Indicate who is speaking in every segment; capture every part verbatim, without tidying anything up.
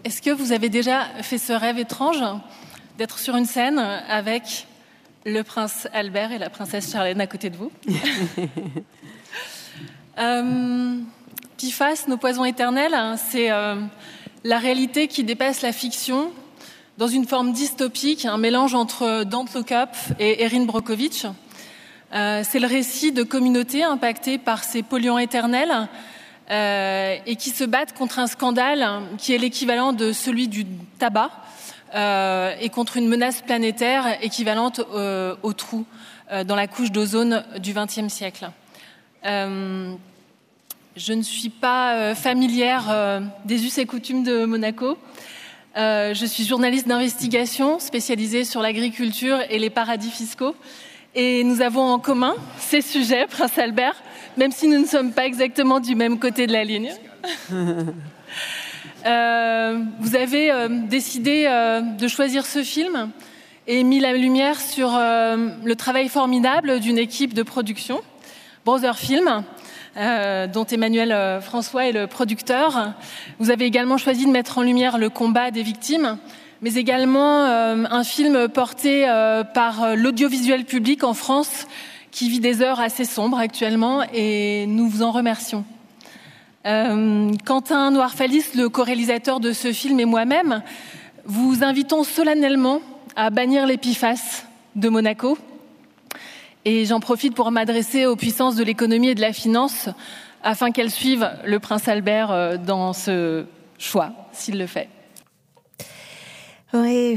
Speaker 1: Est-ce que vous avez déjà fait ce rêve étrange d'être sur une scène avec le prince Albert et la princesse Charlène à côté de vous? euh, P F A S, nos poisons éternels, c'est euh, la réalité qui dépasse la fiction dans une forme dystopique, un mélange entre Don't Look Up et Erin Brockovich. Euh, c'est le récit de communautés impactées par ces polluants éternels euh, et qui se battent contre un scandale qui est l'équivalent de celui du tabac euh, et contre une menace planétaire équivalente euh, au trou euh, dans la couche d'ozone du vingtième siècle. Euh, je ne suis pas euh, familière euh, des us et coutumes de Monaco. Euh, je suis journaliste d'investigation spécialisée sur l'agriculture et les paradis fiscaux. Et nous avons en commun ces sujets, Prince Albert, même si nous ne sommes pas exactement du même côté de la ligne. euh, vous avez euh, décidé euh, de choisir ce film et mis la lumière sur euh, le travail formidable d'une équipe de production, Brother Film, euh, dont Emmanuel euh, François est le producteur. Vous avez également choisi de mettre en lumière le combat des victimes, mais également euh, un film porté euh, par l'audiovisuel public en France qui vit des heures assez sombres actuellement et nous vous en remercions. Euh, Quentin Noirfalis, le co-réalisateur de ce film, et moi-même, vous invitons solennellement à bannir les P F A S de Monaco. Et j'en profite pour m'adresser aux puissances de l'économie et de la finance afin qu'elles suivent le prince Albert dans ce choix, s'il le fait.
Speaker 2: Oui,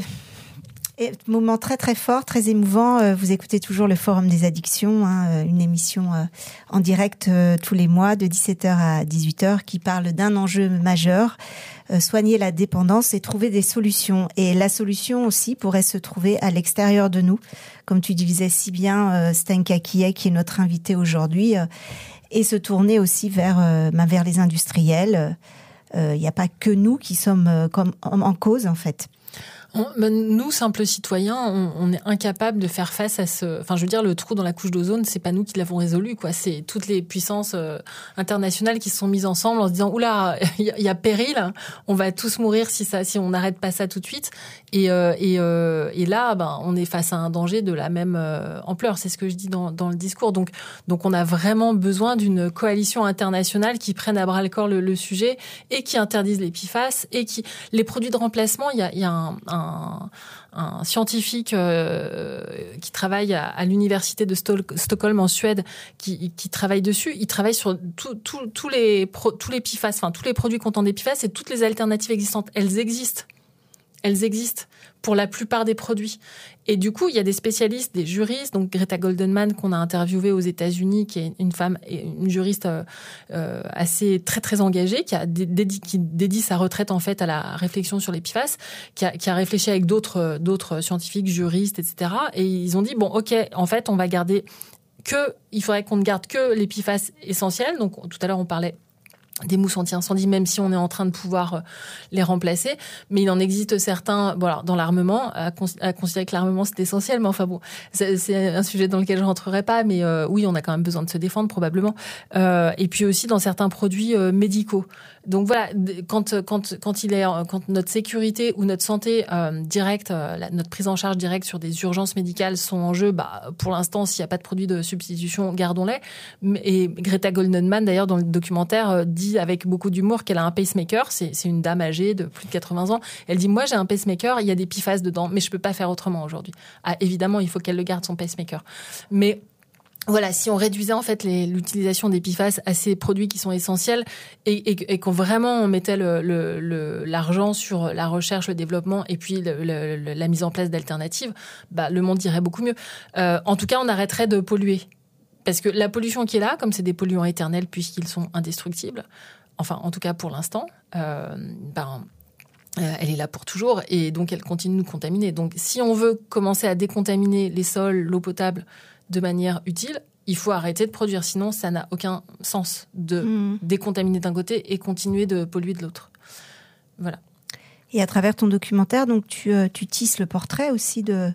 Speaker 2: et moment très très fort, très émouvant. Vous écoutez toujours le Forum des addictions, hein, une émission en direct tous les mois de dix-sept heures à dix-huit heures qui parle d'un enjeu majeur, soigner la dépendance et trouver des solutions. Et la solution aussi pourrait se trouver à l'extérieur de nous, comme tu disais si bien, Stenka Kiek, qui est notre invité aujourd'hui, et se tourner aussi vers, vers les industriels. Il n'y a pas que nous qui sommes comme en cause en fait.
Speaker 3: On, ben nous, simples citoyens, on, on est incapables de faire face à ce... Enfin, je veux dire, le trou dans la couche d'ozone, c'est pas nous qui l'avons résolu, quoi. C'est toutes les puissances euh, internationales qui se sont mises ensemble en se disant « Oula, il y, y a péril, on va tous mourir si ça, si on n'arrête pas ça tout de suite. » Et, euh, et, euh, et là, ben, on est face à un danger de la même euh, ampleur. C'est ce que je dis dans, dans le discours. Donc, donc, on a vraiment besoin d'une coalition internationale qui prenne à bras-le-corps le, le sujet et qui interdise les P F A S et qui... Les produits de remplacement, il y a, il y a un, un Un, un scientifique euh, qui travaille à, à l'université de Stol- Stockholm en Suède, qui, qui travaille dessus. Il travaille sur tous tout, tout les pro, tous les P F A S, enfin tous les produits contenant des P F A S et toutes les alternatives existantes. Elles existent. Elles existent pour la plupart des produits. Et du coup, il y a des spécialistes, des juristes, donc Greta Goldenman qu'on a interviewée aux États-Unis, qui est une femme, une juriste euh, euh, assez très très engagée, qui a dédié, qui dédie sa retraite en fait à la réflexion sur les P F A S, qui a, qui a réfléchi avec d'autres d'autres scientifiques, juristes, et cetera. Et ils ont dit bon, ok, en fait, on va garder que, il faudrait qu'on ne garde que les P F A S essentiels. Donc tout à l'heure, on parlait des mousses anti-incendie, même si on est en train de pouvoir les remplacer. Mais il en existe certains, bon alors, dans l'armement, à, cons- à considérer que l'armement c'est essentiel, mais enfin bon, c'est, c'est un sujet dans lequel je rentrerai pas, mais euh, oui, on a quand même besoin de se défendre, probablement. Euh, et puis aussi dans certains produits euh, médicaux. Donc voilà, quand quand quand il est quand notre sécurité ou notre santé euh, directe, euh, la, notre prise en charge directe sur des urgences médicales sont en jeu, bah pour l'instant, s'il n'y a pas de produits de substitution, gardons-les. Et Greta Goldenman, d'ailleurs, dans le documentaire, euh, dit avec beaucoup d'humour qu'elle a un pacemaker. C'est c'est une dame âgée de plus de quatre-vingts ans. Elle dit moi j'ai un pacemaker, il y a des P F A S dedans, mais je peux pas faire autrement aujourd'hui. Ah évidemment, il faut qu'elle le garde son pacemaker, mais voilà, si on réduisait en fait les, l'utilisation des P F A S à ces produits qui sont essentiels et, et, et qu'on vraiment on mettait le, le, le, l'argent sur la recherche, le développement et puis le, le, la mise en place d'alternatives, bah le monde irait beaucoup mieux. Euh, en tout cas, on arrêterait de polluer. Parce que la pollution qui est là, comme c'est des polluants éternels puisqu'ils sont indestructibles, enfin en tout cas pour l'instant, euh, ben Euh, elle est là pour toujours et donc elle continue de nous contaminer. Donc si on veut commencer à décontaminer les sols, l'eau potable de manière utile, il faut arrêter de produire. Sinon, ça n'a aucun sens de mmh. décontaminer d'un côté et continuer de polluer de l'autre. Voilà.
Speaker 2: Et à travers ton documentaire, donc tu, tu tisses le portrait aussi de,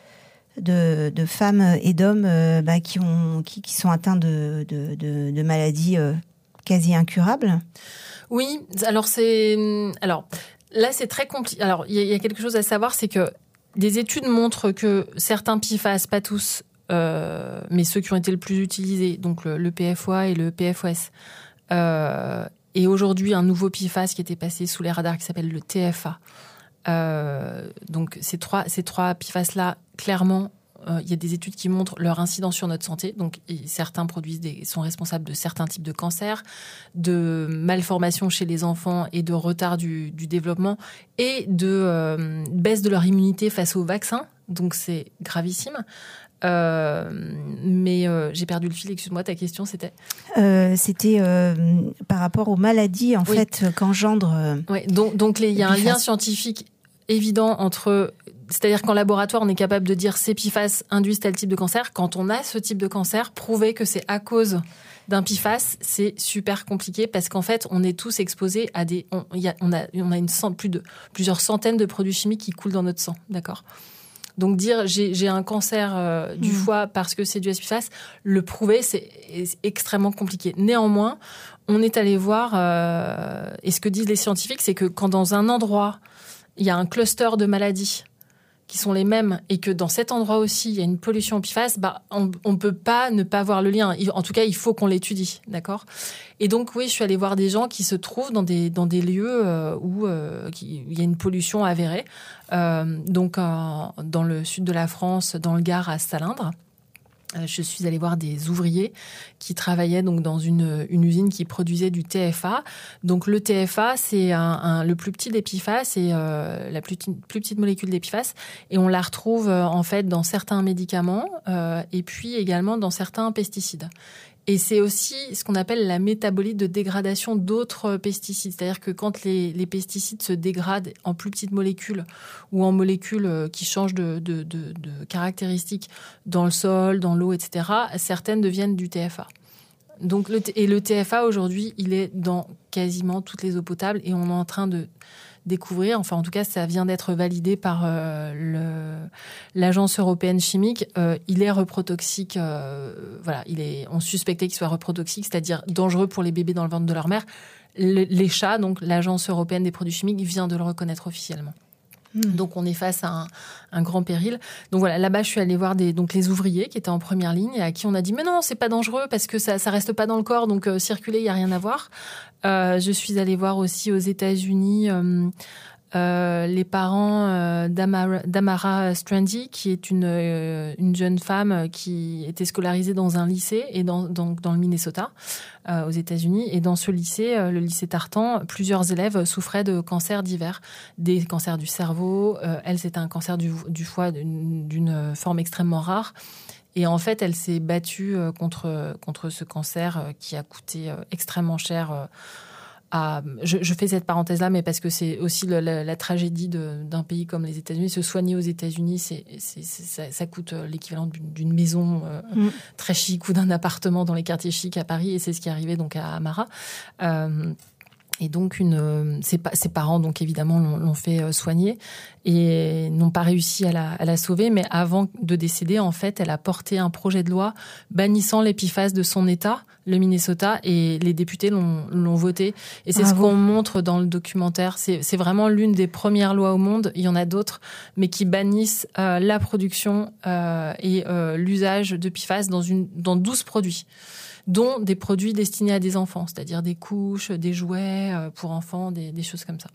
Speaker 2: de, de femmes et d'hommes euh, bah, qui, ont, qui, qui sont atteints de, de, de, de maladies euh, quasi incurables.
Speaker 3: Oui, alors c'est... Alors... Là, c'est très compliqué. Alors, il y, y a quelque chose à savoir, c'est que des études montrent que certains P F A S, pas tous, euh, mais ceux qui ont été le plus utilisés, donc le, le P F O A et le P F O S, euh, et aujourd'hui un nouveau P F A S qui était passé sous les radars qui s'appelle le T F A. Euh, donc ces trois, ces trois P F A S-là, clairement, il euh, y a des études qui montrent leur incidence sur notre santé. Donc, certains produisent des, sont responsables de certains types de cancers, de malformations chez les enfants et de retard du, du développement et de euh, baisse de leur immunité face aux vaccins. Donc, c'est gravissime. Euh, mais euh, j'ai perdu le fil. Excuse-moi, ta question, c'était
Speaker 2: euh, C'était euh, par rapport aux maladies en oui. fait qu'engendre. Euh,
Speaker 3: oui. Donc, donc il y a un lien scientifique évident entre. C'est-à-dire qu'en laboratoire, on est capable de dire ces P F A S induisent tel type de cancer. Quand on a ce type de cancer, prouver que c'est à cause d'un P F A S, c'est super compliqué parce qu'en fait, on est tous exposés à des. On, y a, on a, on a une cent, plus de plusieurs centaines de produits chimiques qui coulent dans notre sang, d'accord. Donc dire j'ai, j'ai un cancer euh, du mmh. foie parce que c'est du P F A S, le prouver c'est, c'est extrêmement compliqué. Néanmoins, on est allé voir euh, et ce que disent les scientifiques, c'est que quand dans un endroit il y a un cluster de maladies qui sont les mêmes et que dans cet endroit aussi il y a une pollution au P F A S, bah on on peut pas ne pas voir le lien. En tout cas, il faut qu'on l'étudie, d'accord. Et donc oui, je suis allée voir des gens qui se trouvent dans des dans des lieux euh, où euh, qui, il y a une pollution avérée. Euh, donc euh, dans le sud de la France, dans le Gard à Salindre. Je suis allée voir des ouvriers qui travaillaient donc dans une, une usine qui produisait du T F A. Donc le T F A, c'est un, un, le plus petit des P F A S, c'est euh, la plus, plus petite molécule des P F A S, et on la retrouve euh, en fait dans certains médicaments euh, et puis également dans certains pesticides. Et c'est aussi ce qu'on appelle la métabolite de dégradation d'autres pesticides. C'est-à-dire que quand les, les pesticides se dégradent en plus petites molécules ou en molécules qui changent de, de, de, de caractéristiques dans le sol, dans l'eau, et cetera, certaines deviennent du T F A. Donc le, et le T F A, aujourd'hui, il est dans quasiment toutes les eaux potables et on est en train de découvrir, enfin en tout cas ça vient d'être validé par euh, le, l'agence européenne chimique, euh, il est reprotoxique, euh, voilà, il est, on suspectait qu'il soit reprotoxique, c'est-à-dire dangereux pour les bébés dans le ventre de leur mère. Le, les chats, donc l'agence européenne des produits chimiques vient de le reconnaître officiellement. Mmh. Donc on est face à un, un grand péril. Donc voilà, là-bas je suis allée voir des, donc les ouvriers qui étaient en première ligne et à qui on a dit mais non c'est pas dangereux parce que ça ça reste pas dans le corps donc euh, circuler il y a rien à voir. Euh, je suis allée voir aussi aux États-Unis euh, euh, les parents euh, d'Amara, d'Amara Strandy qui est une euh, une jeune femme qui était scolarisée dans un lycée et dans dans, dans le Minnesota. Euh, aux États-Unis. Et dans ce lycée, euh, le lycée Tartan, plusieurs élèves souffraient de cancers divers. Des cancers du cerveau. Euh, elle, c'était un cancer du, du foie d'une, d'une forme extrêmement rare. Et en fait, elle s'est battue euh, contre, contre ce cancer euh, qui a coûté euh, extrêmement cher euh, à... Je, je fais cette parenthèse-là, mais parce que c'est aussi le, la, la tragédie de, d'un pays comme les États-Unis. Se soigner aux États-Unis, c'est, c'est, c'est, ça, ça coûte l'équivalent d'une, d'une maison euh, mmh. très chic ou d'un appartement dans les quartiers chics à Paris. Et c'est ce qui est arrivé donc à Amara. Euh, Et donc, une, ses, ses parents, donc évidemment, l'ont, l'ont fait soigner et n'ont pas réussi à la, à la sauver. Mais avant de décéder, en fait, elle a porté un projet de loi bannissant les P F A S de son État, le Minnesota, et les députés l'ont, l'ont voté. Et c'est Bravo. Ce qu'on montre dans le documentaire. C'est, c'est vraiment l'une des premières lois au monde. Il y en a d'autres, mais qui bannissent euh, la production euh, et euh, l'usage de P F A S dans, une, dans douze produits. Dont des produits destinés à des enfants, c'est-à-dire des couches, des jouets pour enfants, des, des choses comme ça.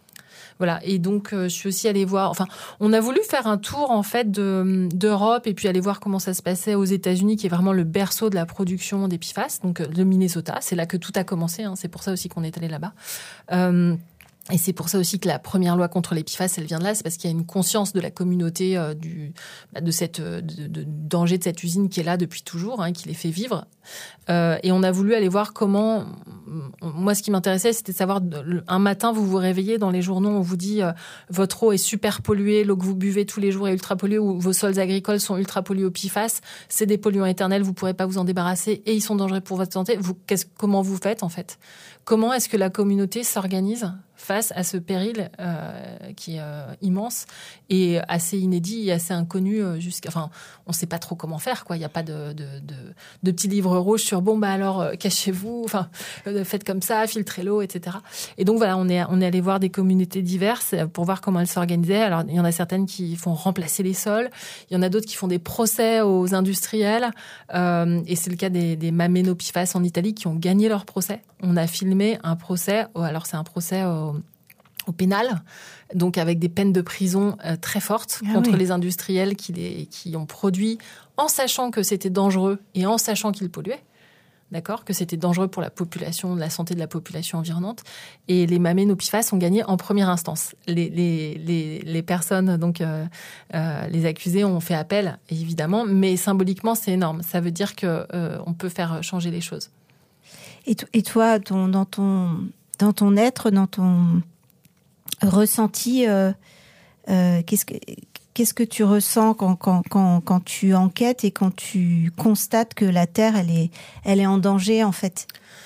Speaker 3: Voilà. Et donc, euh, je suis aussi allée voir... Enfin, on a voulu faire un tour, en fait, de, d'Europe et puis aller voir comment ça se passait aux États-Unis, qui est vraiment le berceau de la production des P F A S, donc le Minnesota. C'est là que tout a commencé. Hein, c'est pour ça aussi qu'on est allé là-bas. Euh, Et c'est pour ça aussi que la première loi contre les P F A S, elle vient de là, c'est parce qu'il y a une conscience de la communauté euh, du de cette de, de danger de cette usine qui est là depuis toujours, hein, qui les fait vivre. Euh, et on a voulu aller voir comment. Moi, ce qui m'intéressait, c'était de savoir un matin vous vous réveillez dans les journaux, on vous dit euh, votre eau est super polluée, l'eau que vous buvez tous les jours est ultra polluée, ou vos sols agricoles sont ultra pollués au P F A S, c'est des polluants éternels, vous pourrez pas vous en débarrasser et ils sont dangereux pour votre santé. Vous, qu'est-ce, comment vous faites en fait? comment est-ce que la communauté s'organise face à ce péril euh, qui est euh, immense et assez inédit et assez inconnu euh, jusqu'à. Enfin, on ne sait pas trop comment faire, quoi. Il n'y a pas de, de, de, de petits livres rouges sur bon bah alors euh, cachez-vous, enfin euh, faites comme ça, filtrez l'eau, et cetera. Et donc voilà, on est on est allé voir des communautés diverses pour voir comment elles s'organisaient. Alors il y en a certaines qui font remplacer les sols, il y en a d'autres qui font des procès aux industriels, euh, et c'est le cas des, des Mameno Pifas en Italie qui ont gagné leur procès. On a filmé un procès, alors c'est un procès au, au pénal, donc avec des peines de prison euh, très fortes ah contre oui. les industriels qui, les, qui ont produit en sachant que c'était dangereux et en sachant qu'ils polluaient, d'accord, que c'était dangereux pour la population, la santé de la population environnante. Et les Mameno Pifas ont gagné en première instance. Les, les, les, les personnes, donc euh, euh, les accusés, ont fait appel, évidemment, mais symboliquement, c'est énorme. Ça veut dire qu'on euh, peut faire changer les choses.
Speaker 2: Et, t- et toi, ton, dans, ton, dans ton être, dans ton ressenti, euh, euh, qu'est-ce que, qu'est-ce que tu ressens quand, quand, quand, quand tu enquêtes et quand tu constates que la Terre, elle est, elle est en danger, en fait?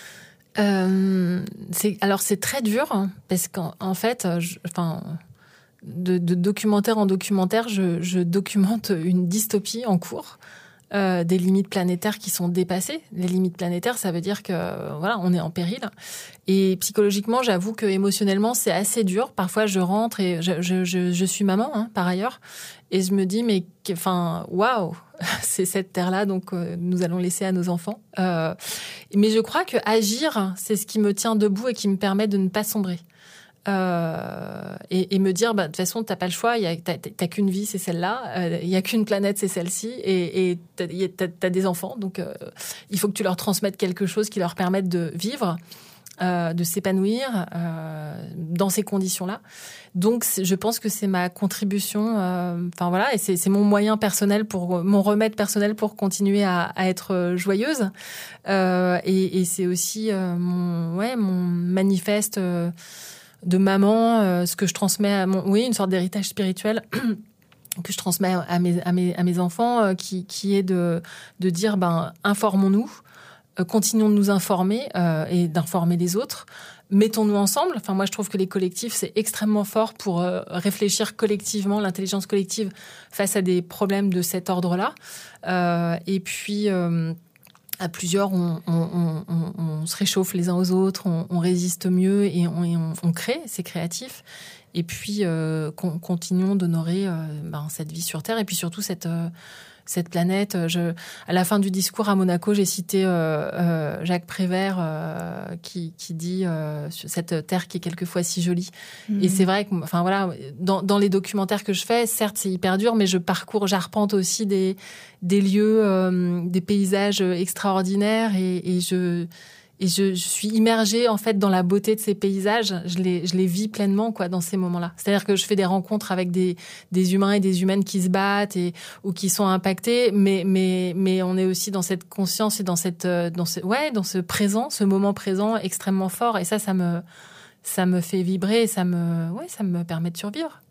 Speaker 3: euh, c'est, Alors, c'est très dur, parce qu'en en fait, je, enfin, de, de documentaire en documentaire, je, je documente une dystopie en cours. Euh, des limites planétaires qui sont dépassées. Les limites planétaires, ça veut dire que euh, voilà, on est en péril. Et psychologiquement, j'avoue que émotionnellement, c'est assez dur. Parfois, je rentre et je, je, je, je suis maman, hein, par ailleurs, et je me dis mais enfin, waouh, c'est cette terre-là, donc euh, nous allons laisser à nos enfants. Euh, mais je crois que agir, c'est ce qui me tient debout et qui me permet de ne pas sombrer. Euh, et, et me dire bah de toute façon t'as pas le choix, il y a t'as, t'as qu'une vie, c'est celle-là, euh, il y a qu'une planète, c'est celle-ci, et, et t'as, t'as, t'as des enfants, donc euh, il faut que tu leur transmettes quelque chose qui leur permette de vivre, euh, de s'épanouir euh, dans ces conditions-là. Donc je pense que c'est ma contribution, euh, enfin voilà, et c'est, c'est mon moyen personnel pour mon remède personnel pour continuer à, à être joyeuse, euh, et, et c'est aussi euh, mon ouais mon manifeste. Euh, de maman, euh, ce que je transmets à mon, oui, une sorte d'héritage spirituel que je transmets à mes à mes à mes enfants, euh, qui qui est de de dire ben informons-nous, euh, continuons de nous informer euh, et d'informer les autres. Mettons-nous ensemble. Enfin, moi, je trouve que les collectifs, c'est extrêmement fort pour euh, réfléchir collectivement, l'intelligence collective face à des problèmes de cet ordre-là. Euh, et puis. Euh, À plusieurs, on, on, on, on se réchauffe les uns aux autres, on, on résiste mieux et on, et on, on crée, c'est créatif. Et puis, euh, con, continuons d'honorer euh, ben, cette vie sur Terre et puis surtout cette, euh, cette planète. Je, à la fin du discours à Monaco, j'ai cité euh, euh, Jacques Prévert euh, qui, qui dit euh, cette Terre qui est quelquefois si jolie. Mmh. Et c'est vrai que, enfin voilà, dans, dans les documentaires que je fais, certes c'est hyper dur, mais je parcours, j'arpente aussi des des lieux, euh, des paysages extraordinaires et, et je et je, je suis immergée en fait dans la beauté de ces paysages. Je les je les vis pleinement quoi dans ces moments-là. C'est-à-dire que je fais des rencontres avec des des humains et des humaines qui se battent et ou qui sont impactés, mais mais mais on est aussi dans cette conscience et dans cette dans ce ouais dans ce présent, ce moment présent extrêmement fort. Et ça ça me ça me fait vibrer et ça me ouais ça me permet de survivre.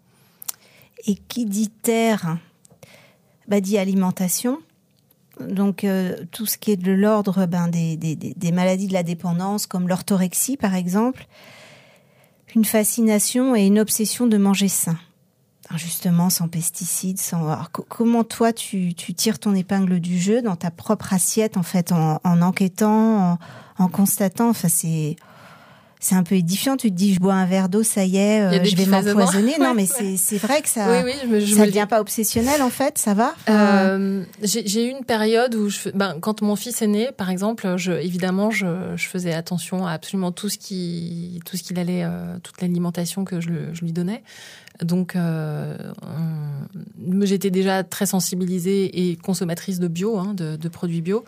Speaker 2: Et qui dit terre, bah, dit alimentation. Donc, euh, tout ce qui est de l'ordre ben, des, des, des maladies de la dépendance, comme l'orthorexie, par exemple. Une fascination et une obsession de manger sain. Justement, sans pesticides, sans... Alors, co- comment toi, tu, tu tires ton épingle du jeu dans ta propre assiette, en fait, en, en enquêtant, en, en constatant. Enfin, c'est... C'est un peu édifiant, tu te dis, je bois un verre d'eau, ça y est, euh, je vais m'empoisonner. Non, mais c'est, c'est vrai que ça
Speaker 3: oui, oui, je me, je
Speaker 2: ça
Speaker 3: me
Speaker 2: devient
Speaker 3: dis...
Speaker 2: pas obsessionnel, en fait, ça va
Speaker 3: euh, j'ai, j'ai eu une période où, je, ben, quand mon fils est né, par exemple, je, évidemment, je, je faisais attention à absolument tout ce qui, tout ce qu'il allait, euh, toute l'alimentation que je, je lui donnais. Donc, euh, on, j'étais déjà très sensibilisée et consommatrice de bio, hein, de, de produits bio.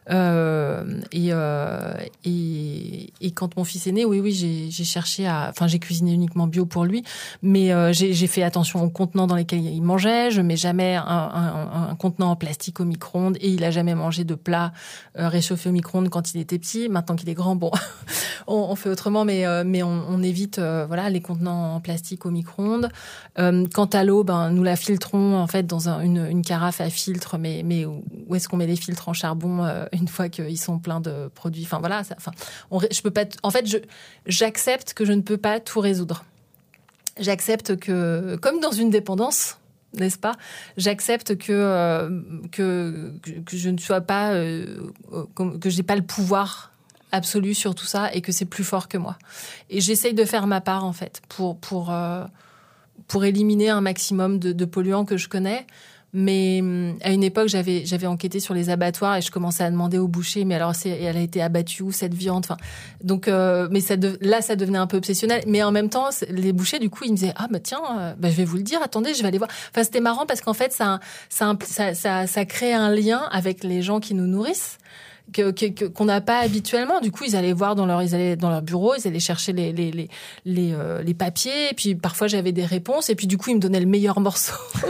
Speaker 3: Euh, et, euh, et, et quand mon fils est né, oui, oui, j'ai, j'ai cherché à, enfin, j'ai cuisiné uniquement bio pour lui, mais euh, j'ai, j'ai fait attention aux contenants dans lesquels il mangeait. Je mets jamais un, un, un contenant en plastique au micro-ondes et il a jamais mangé de plat euh, réchauffé au micro-ondes quand il était petit. Maintenant qu'il est grand, bon, on, on fait autrement, mais euh, mais on, on évite, euh, voilà, les contenants en plastique au micro-ondes. Euh, quant à l'eau, ben nous la filtrons en fait dans un, une, une carafe à filtre, mais mais où est-ce qu'on met les filtres en charbon euh, une fois qu'ils sont pleins de produits. Enfin voilà, ça, enfin, on, je peux pas. T- en fait, je, j'accepte que je ne peux pas tout résoudre. J'accepte que, comme dans une dépendance, n'est-ce pas ? J'accepte que euh, que que je ne sois pas euh, que j'ai pas le pouvoir absolu sur tout ça et que c'est plus fort que moi. Et j'essaye de faire ma part en fait pour pour euh, pour éliminer un maximum de, de polluants que je connais. Mais à une époque, j'avais j'avais enquêté sur les abattoirs et je commençais à demander aux bouchers, mais alors c'est, elle a été abattue où cette viande ? Enfin, donc, euh, mais ça de, là, ça devenait un peu obsessionnel. Mais en même temps, les bouchers, du coup, ils me disaient ah bah tiens, euh, bah, je vais vous le dire. Attendez, je vais aller voir. Enfin, c'était marrant parce qu'en fait, ça ça ça ça, ça crée un lien avec les gens qui nous nourrissent. Que, que, qu'on n'a pas habituellement. Du coup, ils allaient voir dans leur, ils allaient dans leur bureau, ils allaient chercher les, les, les, les, euh, les papiers. Et puis, parfois, j'avais des réponses. Et puis, du coup, ils me donnaient le meilleur morceau.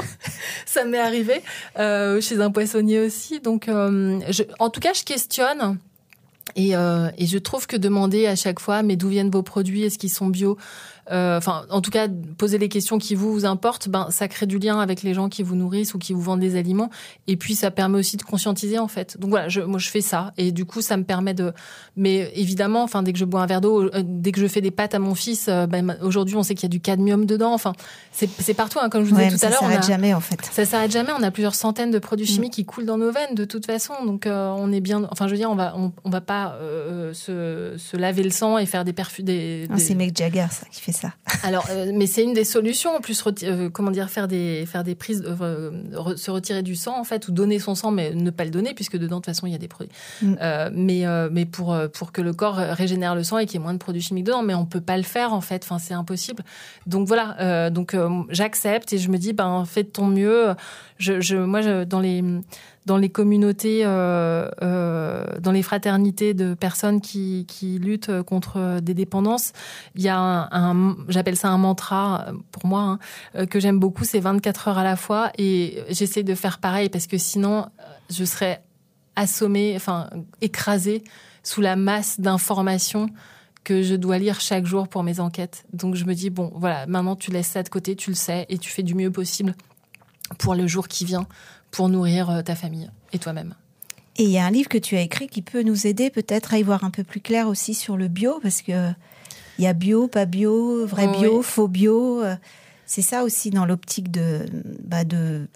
Speaker 3: Ça m'est arrivé, euh, chez un poissonnier aussi. Donc, euh, je, en tout cas, je questionne. Et, euh, et je trouve que demander à chaque fois, mais d'où viennent vos produits? Est-ce qu'ils sont bio? Euh, enfin, en tout cas, poser les questions qui vous, vous importent, ben, ça crée du lien avec les gens qui vous nourrissent ou qui vous vendent des aliments. Et puis, ça permet aussi de conscientiser, en fait. Donc voilà, je, moi, je fais ça. Et du coup, ça me permet de... Mais évidemment, enfin, dès que je bois un verre d'eau, euh, dès que je fais des pâtes à mon fils, euh, ben, aujourd'hui, on sait qu'il y a du cadmium dedans. Enfin, c'est, c'est partout, hein, comme je vous
Speaker 2: ouais,
Speaker 3: disais tout à l'heure.
Speaker 2: Ça s'arrête
Speaker 3: a,
Speaker 2: jamais, en fait.
Speaker 3: Ça s'arrête jamais. On a plusieurs centaines de produits chimiques mmh. qui coulent dans nos veines, de toute façon. Donc, euh, on est bien... Enfin, je veux dire, on va, on, on va pas euh, se, se laver le sang et faire des perfus... Des,
Speaker 2: non,
Speaker 3: des...
Speaker 2: c'est Mick Jagger, ça, qui fait ça.
Speaker 3: Alors, mais c'est une des solutions. En plus, reti- euh, comment dire, faire des faire des prises, euh, re- se retirer du sang en fait, ou donner son sang, mais ne pas le donner puisque dedans de toute façon il y a des produits. Mm. Euh, mais euh, mais pour pour que le corps régénère le sang et qu'il y ait moins de produits chimiques dedans, mais on peut pas le faire en fait. Enfin, c'est impossible. Donc voilà. Euh, donc euh, j'accepte et je me dis ben fais de ton mieux. Je, je moi je, dans les dans les communautés, euh, euh, dans les fraternités de personnes qui, qui luttent contre des dépendances, il y a un, un j'appelle ça un mantra pour moi, hein, que j'aime beaucoup, c'est vingt-quatre heures à la fois, et j'essaie de faire pareil parce que sinon je serais assommée, enfin écrasée sous la masse d'informations que je dois lire chaque jour pour mes enquêtes. Donc je me dis bon, voilà, maintenant tu laisses ça de côté, tu le sais, et tu fais du mieux possible pour le jour qui vient, pour nourrir ta famille et toi-même.
Speaker 2: Et il y a un livre que tu as écrit qui peut nous aider peut-être à y voir un peu plus clair aussi sur le bio, parce que il y a bio, pas bio, vrai
Speaker 3: oh,
Speaker 2: bio,
Speaker 3: oui.
Speaker 2: faux bio. C'est ça aussi dans l'optique de, bah de,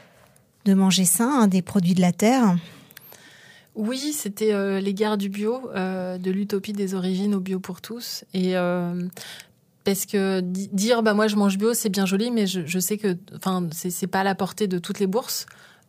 Speaker 2: de manger sain, hein, des produits de la terre.
Speaker 3: Oui, c'était euh, les guerres du bio, euh, de l'utopie des origines au bio pour tous. Et... Euh, Parce que dire bah moi je mange bio c'est bien joli, mais je, je sais que enfin c'est, c'est pas à la portée de toutes les bourses.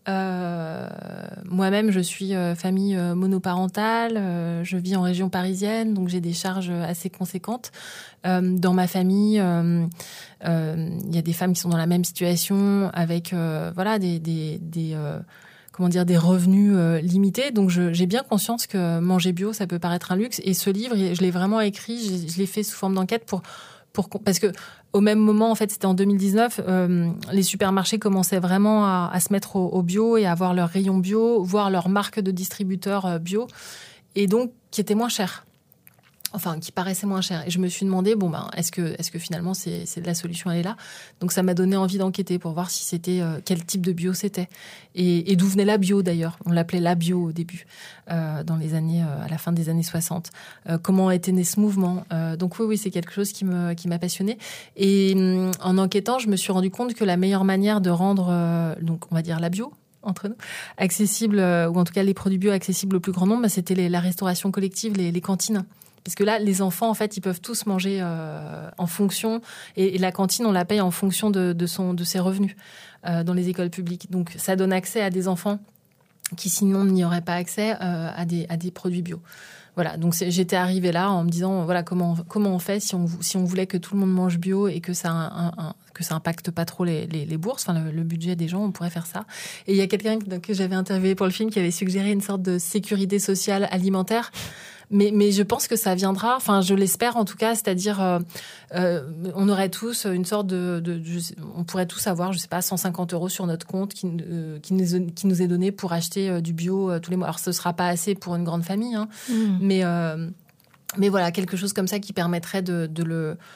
Speaker 3: Euh, moi-même je suis euh, famille euh, monoparentale, euh, je vis en région parisienne, donc j'ai des charges assez conséquentes. Euh, dans ma famille, il euh, euh, y a des femmes qui sont dans la même situation avec euh, voilà des des, des euh, comment dire, des revenus euh, limités. Donc, je, j'ai bien conscience que manger bio, ça peut paraître un luxe. Et ce livre, je l'ai vraiment écrit, je, je l'ai fait sous forme d'enquête pour, pour, parce que au même moment, en fait, c'était en deux mille dix-neuf, euh, les supermarchés commençaient vraiment à, à se mettre au, au bio et à avoir leur rayon bio, voire leur marque de distributeur bio, et donc qui était moins cher. Enfin, qui paraissait moins cher. Et je me suis demandé, bon, ben, est-ce que, est-ce que finalement, c'est, c'est la solution, elle est là? Donc, ça m'a donné envie d'enquêter pour voir si c'était, euh, quel type de bio c'était. Et, et d'où venait la bio, d'ailleurs. On l'appelait la bio au début, euh, dans les années, euh, à la fin des années soixante. Euh, comment était né ce mouvement? Euh, donc, oui, oui, c'est quelque chose qui me, qui m'a passionnée. Et, hum, en enquêtant, je me suis rendu compte que la meilleure manière de rendre, euh, donc, on va dire la bio, entre nous, accessible, euh, ou en tout cas les produits bio accessibles au plus grand nombre, bah, c'était les, la restauration collective, les, les cantines. Parce que là, les enfants, en fait, ils peuvent tous manger euh, en fonction, et, et la cantine, on la paye en fonction de, de, son, de ses revenus euh, dans les écoles publiques. Donc, ça donne accès à des enfants qui, sinon, n'y auraient pas accès euh, à, des, à des produits bio. Voilà, donc c'est, j'étais arrivée là en me disant, voilà, comment, comment on fait si on, si on voulait que tout le monde mange bio et que ça, un, un, que ça impacte pas trop les, les, les bourses, enfin le, le budget des gens, on pourrait faire ça. Et il y a quelqu'un que, que j'avais interviewé pour le film qui avait suggéré une sorte de sécurité sociale alimentaire. Mais, mais je pense que ça viendra, enfin je l'espère en tout cas, c'est-à-dire euh, euh, on aurait tous une sorte de, de, de, on pourrait tous avoir, je sais pas, cent cinquante euros sur notre compte qui, euh, qui, nous, qui nous est donné pour acheter euh, du bio euh, tous les mois. Alors ce sera pas assez pour une grande famille, hein, mmh. mais, euh, mais voilà, quelque chose comme ça qui permettrait de, de le...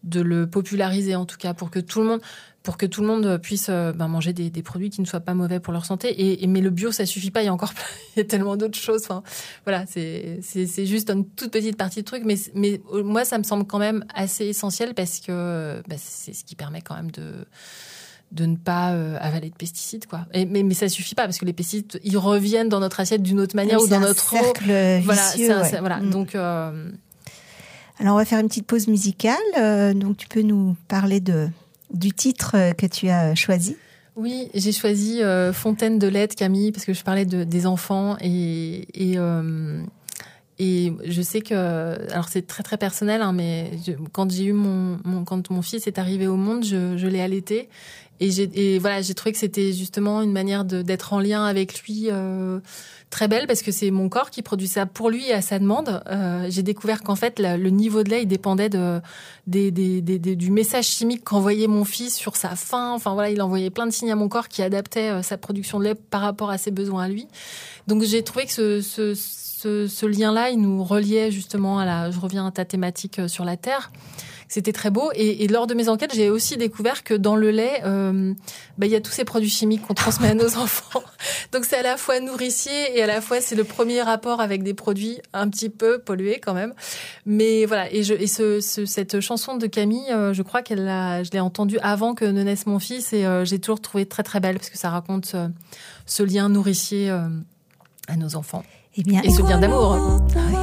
Speaker 3: de le populariser en tout cas pour que tout le monde pour que tout le monde puisse euh, ben, manger des, des produits qui ne soient pas mauvais pour leur santé. Et, et mais le bio, ça suffit pas. Il y a encore il y a tellement d'autres choses. Enfin, voilà, c'est, c'est, c'est juste une toute petite partie de truc. Mais, mais moi, ça me semble quand même assez essentiel parce que ben, c'est ce qui permet quand même de de ne pas euh, avaler de pesticides, quoi. Et, mais, mais ça suffit pas parce que les pesticides, ils reviennent dans notre assiette d'une autre manière
Speaker 2: oui,
Speaker 3: ou dans notre eau.
Speaker 2: Cercle
Speaker 3: voilà,
Speaker 2: vicieux,
Speaker 3: c'est un,
Speaker 2: ouais.
Speaker 3: c'est, voilà.
Speaker 2: Mmh.
Speaker 3: Donc. Euh,
Speaker 2: Alors, on va faire une petite pause musicale. Euh, donc, tu peux nous parler de du titre que tu as choisi.
Speaker 3: Oui, j'ai choisi euh, Fontaine de lait de Camille parce que je parlais de, des enfants et et, euh, et je sais que alors c'est très très personnel hein, mais je, quand j'ai eu mon, mon quand mon fils est arrivé au monde, je, je l'ai allaité et j'ai et voilà j'ai trouvé que c'était justement une manière de d'être en lien avec lui euh, très belle parce que c'est mon corps qui produit ça pour lui et à sa demande. Euh, j'ai découvert qu'en fait la, le niveau de lait il dépendait de des, des, des, des du message chimique qu'envoyait mon fils sur sa faim. Enfin voilà, il envoyait plein de signes à mon corps qui adaptaient euh, sa production de lait par rapport à ses besoins à lui. Donc j'ai trouvé que ce, ce, ce, ce lien-là, il nous reliait justement à la. Je reviens à ta thématique sur la terre. C'était très beau. Et, et lors de mes enquêtes, j'ai aussi découvert que dans le lait, euh, bah, il y a tous ces produits chimiques qu'on transmet à nos enfants. Donc c'est à la fois nourricier et à la fois c'est le premier rapport avec des produits un petit peu pollués quand même. Mais voilà. Et, je, et ce, ce, cette chanson de Camille, euh, je crois qu'elle l'a, je l'ai entendue avant que ne naisse mon fils et euh, j'ai toujours trouvé très très belle parce que ça raconte euh, ce lien nourricier euh, à nos enfants.
Speaker 2: Eh bien,
Speaker 3: et ce lien d'amour.
Speaker 2: Oui.